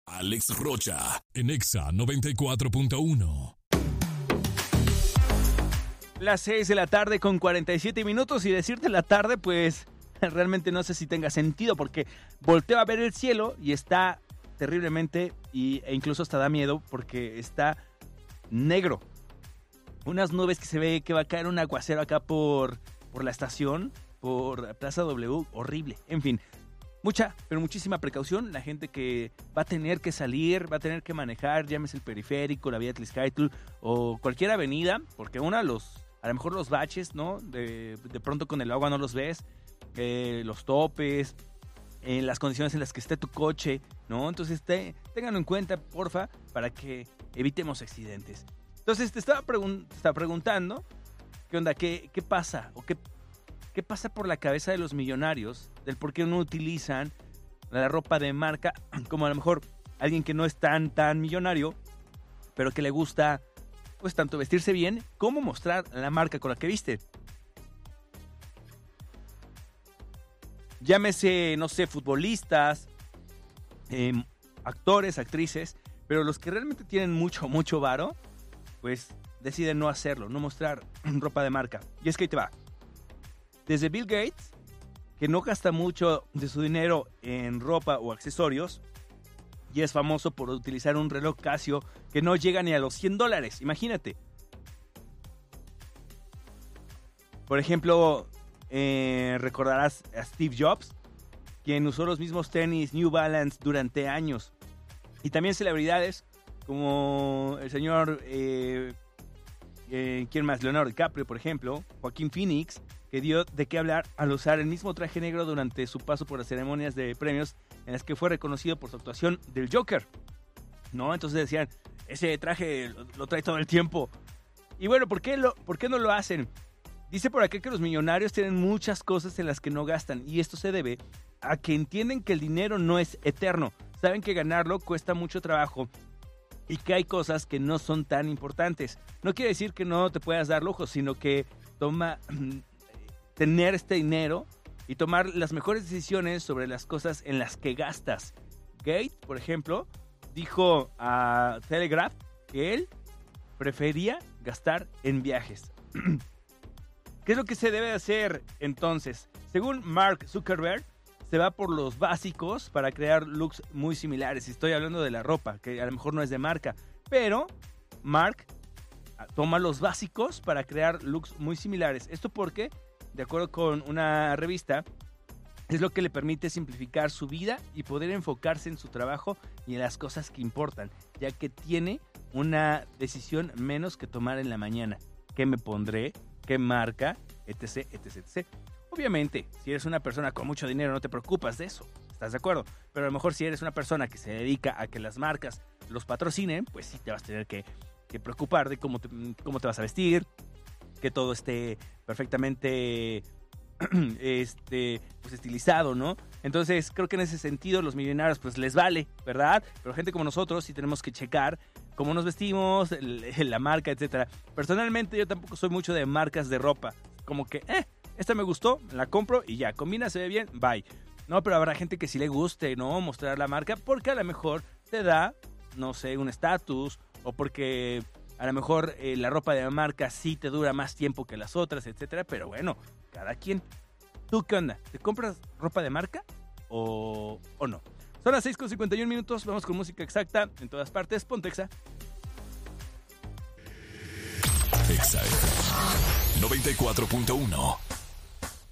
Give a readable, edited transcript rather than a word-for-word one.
Alex Rocha, en Exa 94.1. Las 6 de la tarde con 47 minutos y decirte la tarde, pues realmente no sé si tenga sentido porque volteo a ver el cielo y está terriblemente e incluso hasta da miedo porque está negro. Unas nubes que se ve que va a caer un aguacero acá por la estación, por Plaza W, horrible. En fin, pero muchísima precaución. La gente que va a tener que salir, va a tener que manejar, llámese el periférico, la vía Tliscaytl o cualquier avenida, porque a lo mejor los baches, ¿no? De pronto con el agua no los ves, los topes, las condiciones en las que esté tu coche, ¿no? Entonces ténganlo en cuenta, porfa, para que evitemos accidentes. Entonces te estaba preguntando, ¿qué onda? ¿Qué pasa? ¿O qué pasa por la cabeza de los millonarios del por qué no utilizan la ropa de marca? Como a lo mejor alguien que no es tan millonario, pero que le gusta pues tanto vestirse bien como mostrar la marca con la que viste. Llámese, no sé, futbolistas, actores, actrices, pero los que realmente tienen mucho varo, pues deciden no hacerlo, no mostrar ropa de marca. Y es que ahí te va. Desde Bill Gates, que no gasta mucho de su dinero en ropa o accesorios, y es famoso por utilizar un reloj Casio que no llega ni a los $100, imagínate. Por ejemplo, recordarás a Steve Jobs, quien usó los mismos tenis New Balance durante años. Y también celebridades como el señor, ¿quién más? Leonardo DiCaprio, por ejemplo, Joaquín Phoenix, que dio de qué hablar al usar el mismo traje negro durante su paso por las ceremonias de premios en las que fue reconocido por su actuación del Joker, ¿no? Entonces decían, ese traje lo trae todo el tiempo. Y bueno, ¿por qué no lo hacen? Dice por acá que los millonarios tienen muchas cosas en las que no gastan, y esto se debe a que entienden que el dinero no es eterno, saben que ganarlo cuesta mucho trabajo y que hay cosas que no son tan importantes. No quiere decir que no te puedas dar lujos, sino que tener este dinero y tomar las mejores decisiones sobre las cosas en las que gastas. Gates, por ejemplo, dijo a Telegraph que él prefería gastar en viajes. ¿Qué es lo que se debe hacer entonces? Según Mark Zuckerberg, se va por los básicos para crear looks muy similares. Estoy hablando de la ropa, que a lo mejor no es de marca, pero Mark toma los básicos para crear looks muy similares. Esto porque, de acuerdo con una revista, es lo que le permite simplificar su vida y poder enfocarse en su trabajo y en las cosas que importan, ya que tiene una decisión menos que tomar en la mañana. ¿Qué me pondré? ¿Qué marca? Etc, etc, etc. Obviamente, si eres una persona con mucho dinero no te preocupas de eso, ¿estás de acuerdo? Pero a lo mejor si eres una persona que se dedica a que las marcas los patrocinen, pues sí te vas a tener que preocupar de cómo te vas a vestir, que todo esté perfectamente pues estilizado, ¿no? Entonces creo que en ese sentido los millonarios pues les vale, ¿verdad? Pero gente como nosotros sí tenemos que checar cómo nos vestimos, la marca, etcétera. Personalmente yo tampoco soy mucho de marcas de ropa, como que esta me gustó, la compro y ya, combina, se ve bien, bye. No, pero habrá gente que sí le guste, ¿no? Mostrar la marca porque a lo mejor te da, no sé, un estatus, o porque a lo mejor la ropa de marca sí te dura más tiempo que las otras, etcétera. Pero bueno, cada quien. ¿Tú qué onda? ¿Te compras ropa de marca o no? Son las 6:51 minutos, vamos con música exacta en todas partes. Ponte Exa. Exa 94.1.